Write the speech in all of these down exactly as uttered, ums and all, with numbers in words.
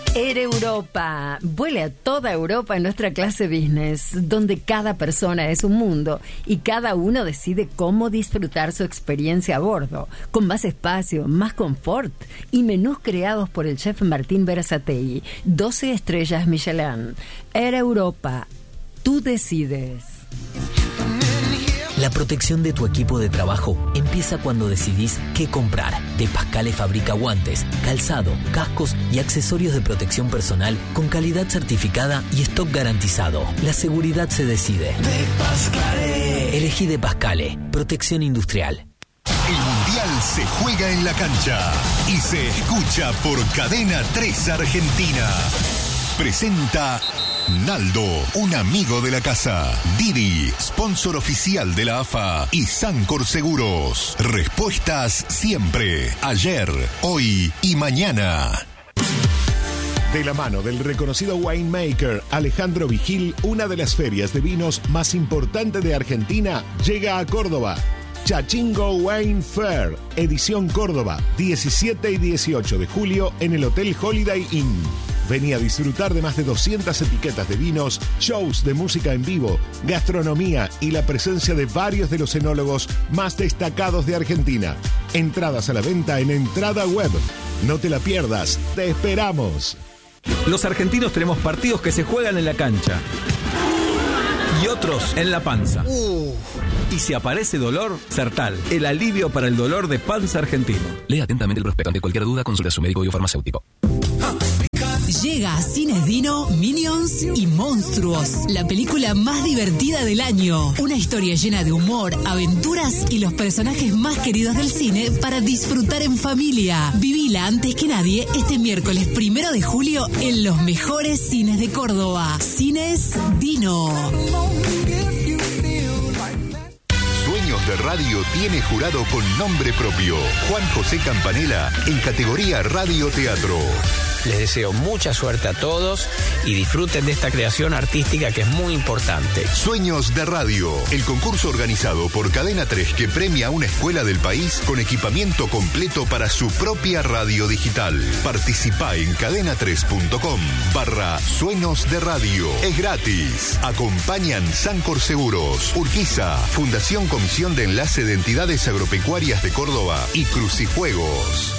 Air Europa. Vuele a toda Europa en nuestra clase business, donde cada persona es un mundo y cada uno decide cómo disfrutar su experiencia a bordo, con más espacio, más confort y menús creados por el chef Martín Berazategui. doce estrellas Michelin. Air Europa. Tú decides. La protección de tu equipo de trabajo empieza cuando decidís qué comprar. De Pascale fabrica guantes, calzado, cascos y accesorios de protección personal con calidad certificada y stock garantizado. La seguridad se decide. De Pascale. Elegí De Pascale. Protección industrial. El Mundial se juega en la cancha y se escucha por Cadena tres Argentina. Presenta Naldo, un amigo de la casa. Didi, sponsor oficial de la A F A. Y Sancor Seguros. Respuestas siempre. Ayer, hoy y mañana. De la mano del reconocido winemaker Alejandro Vigil, una de las ferias de vinos más importantes de Argentina llega a Córdoba. Chachingo Wine Fair, edición Córdoba, diecisiete y dieciocho de julio en el Hotel Holiday Inn. Vení a disfrutar de más de doscientas etiquetas de vinos, shows de música en vivo, gastronomía y la presencia de varios de los enólogos más destacados de Argentina. Entradas a la venta en Entrada Web. No te la pierdas, te esperamos. Los argentinos tenemos partidos que se juegan en la cancha y otros en la panza. Uh. Y si aparece dolor, Sertal, el alivio para el dolor de panza argentino. Lea atentamente el prospecto. Ante cualquier duda, consulte a su médico y o farmacéutico. Llega a Cines Dino, Minions y Monstruos, la película más divertida del año. Una historia llena de humor, aventuras y los personajes más queridos del cine para disfrutar en familia. Vivila antes que nadie este miércoles primero de julio en los mejores cines de Córdoba. Cines Dino. Sueños de Radio tiene jurado con nombre propio. Juan José Campanella en categoría Radio Teatro. Les deseo mucha suerte a todos y disfruten de esta creación artística que es muy importante. Sueños de Radio, el concurso organizado por Cadena tres que premia a una escuela del país con equipamiento completo para su propia radio digital. Participá en cadena tres punto com barra Sueños de Radio. Es gratis. Acompañan Sancor Seguros, Urquiza, Fundación Comisión de Enlace de Entidades Agropecuarias de Córdoba y Crucijuegos.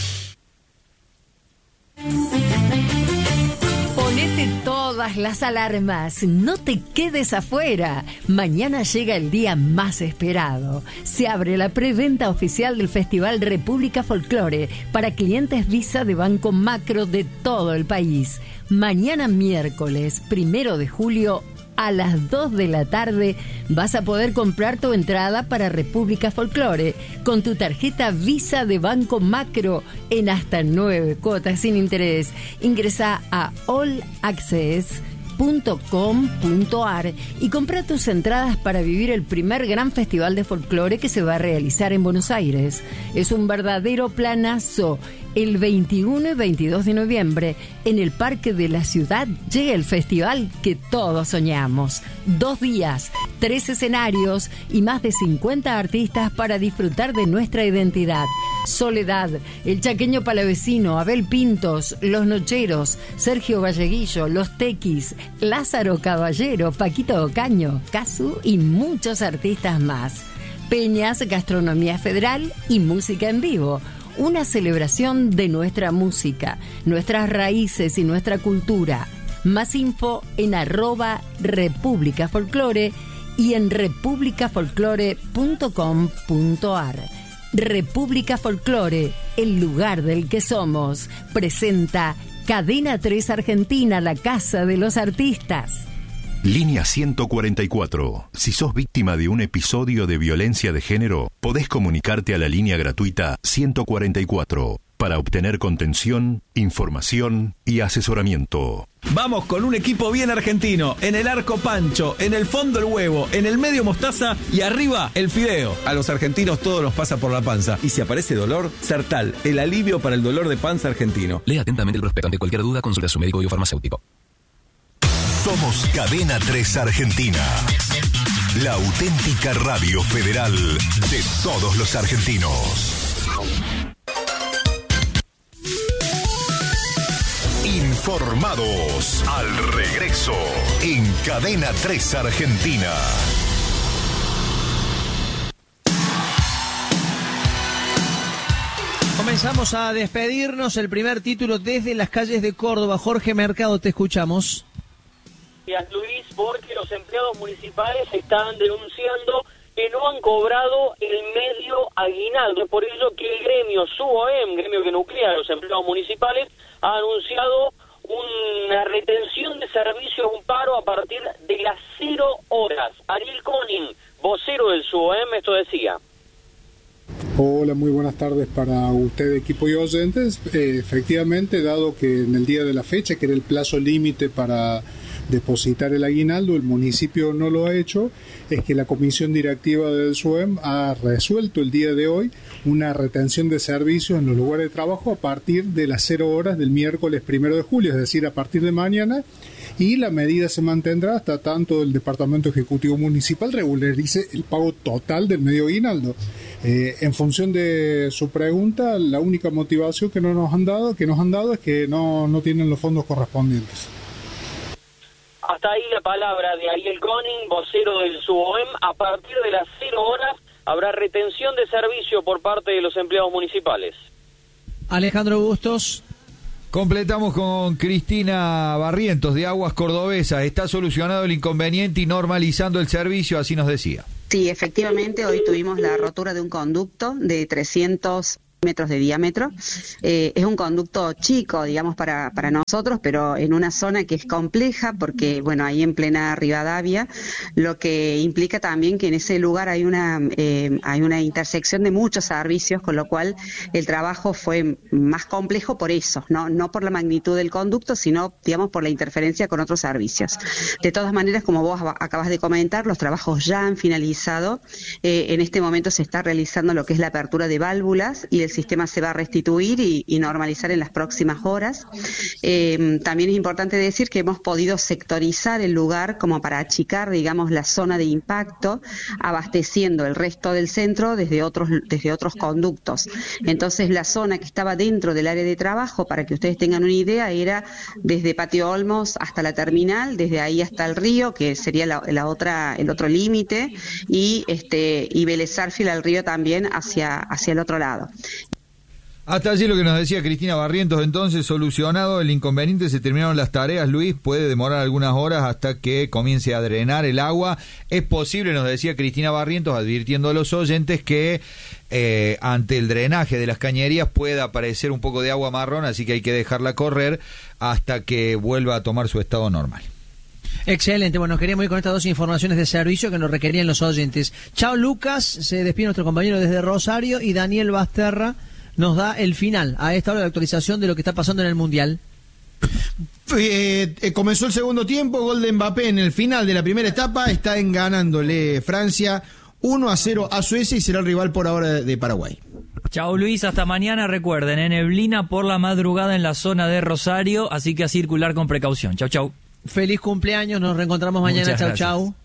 Ponete todas las alarmas, no te quedes afuera. Mañana llega el día más esperado. Se abre la preventa oficial del Festival República Folklore para clientes Visa de Banco Macro de todo el país. Mañana miércoles, primero de julio, a las dos de la tarde vas a poder comprar tu entrada para República Folklore con tu tarjeta Visa de Banco Macro en hasta nueve cuotas sin interés. Ingresa a all access punto com punto ar y compra tus entradas para vivir el primer gran festival de folclore que se va a realizar en Buenos Aires. Es un verdadero planazo. El veintiuno y veintidós de noviembre, en el Parque de la Ciudad, llega el festival que todos soñamos. Dos días, tres escenarios y más de cincuenta artistas para disfrutar de nuestra identidad. Soledad, El Chaqueño Palavecino, Abel Pintos, Los Nocheros, Sergio Valleguillo, Los Tequis, Lázaro Caballero, Paquito Ocaño, Casu y muchos artistas más. Peñas, Gastronomía Federal y música en vivo. Una celebración de nuestra música, nuestras raíces y nuestra cultura. Más info en arroba República Folklore y en república folklore punto com punto ar. República Folklore, el lugar del que somos, presenta Cadena tres Argentina, la casa de los artistas. Línea ciento cuarenta y cuatro. Si sos víctima de un episodio de violencia de género, podés comunicarte a la línea gratuita ciento cuarenta y cuatro para obtener contención, información y asesoramiento. Vamos con un equipo bien argentino. En el arco Pancho, en el fondo el huevo, en el medio mostaza y arriba el fideo. A los argentinos todo nos pasa por la panza. Y si aparece dolor, Sertal, el alivio para el dolor de panza argentino. Lea atentamente el prospecto. Ante cualquier duda, consulte a su médico y o farmacéutico. Somos Cadena tres Argentina, la auténtica radio federal de todos los argentinos. informados. Al regreso, en Cadena tres Argentina. Comenzamos a despedirnos. El primer título desde las calles de Córdoba. Jorge Mercado, te escuchamos. Gracias, Luis, porque los empleados municipales están denunciando que no han cobrado el medio aguinaldo. Es por ello que el gremio SUOEM, gremio que nuclea a los empleados municipales, ha anunciado una retención de servicios, un paro a partir de las cero horas. Ariel Koning, vocero del SUOEM, esto decía. Hola, muy buenas tardes para usted, equipo y oyentes. Eh, efectivamente, dado que en el día de la fecha, que era el plazo límite para depositar el aguinaldo, el municipio no lo ha hecho, es que la comisión directiva del SUOEM ha resuelto el día de hoy una retención de servicios en los lugares de trabajo a partir de las cero horas del miércoles primero de julio, es decir, a partir de mañana, y la medida se mantendrá hasta tanto el Departamento Ejecutivo Municipal regularice el pago total del medio aguinaldo. Eh, en función de su pregunta, la única motivación que no nos han dado, que nos han dado es que no, no tienen los fondos correspondientes. Hasta ahí la palabra de Ariel Koning, vocero del SUOEM. A partir de las cero horas habrá retención de servicio por parte de los empleados municipales. Alejandro Bustos. Completamos con Cristina Barrientos de Aguas Cordobesas. Está solucionado el inconveniente y normalizando el servicio, así nos decía. Sí, efectivamente, hoy tuvimos la rotura de un conducto de trescientos metros de diámetro. Eh, es un conducto chico, digamos, para, para nosotros, pero en una zona que es compleja porque, bueno, ahí en plena Rivadavia, lo que implica también que en ese lugar hay una, eh, hay una intersección de muchos servicios, con lo cual el trabajo fue más complejo por eso, no, no por la magnitud del conducto, sino, digamos, por la interferencia con otros servicios. De todas maneras, como vos acabas de comentar, los trabajos ya han finalizado. Eh, en este momento se está realizando lo que es la apertura de válvulas y el sistema se va a restituir y, y normalizar en las próximas horas. Eh, también es importante decir que hemos podido sectorizar el lugar como para achicar, digamos, la zona de impacto, abasteciendo el resto del centro desde otros, desde otros conductos. Entonces, la zona que estaba dentro del área de trabajo, para que ustedes tengan una idea, era desde Patio Olmos hasta la terminal, desde ahí hasta el río, que sería la, la otra, el otro límite, y este y Vélez Sarsfield al río también hacia, hacia el otro lado. Hasta allí lo que nos decía Cristina Barrientos. Entonces, solucionado el inconveniente, se terminaron las tareas. Luis, puede demorar algunas horas hasta que comience a drenar el agua. Es posible, nos decía Cristina Barrientos, advirtiendo a los oyentes que eh, ante el drenaje de las cañerías pueda aparecer un poco de agua marrón, así que hay que dejarla correr hasta que vuelva a tomar su estado normal. Excelente, bueno, queríamos ir con estas dos informaciones de servicio que nos requerían los oyentes. Chao, Lucas, se despide nuestro compañero desde Rosario, y Daniel Basterra nos da el final a esta hora de actualización de lo que está pasando en el Mundial. Eh, eh, comenzó el segundo tiempo, gol de Mbappé en el final de la primera etapa, está en ganándole Francia uno a cero a Suecia y será el rival por ahora de, de Paraguay. Chao, Luis, hasta mañana. Recuerden, en neblina por la madrugada en la zona de Rosario, así que a circular con precaución. Chau, chau. Feliz cumpleaños, nos reencontramos mañana. Chau, chau.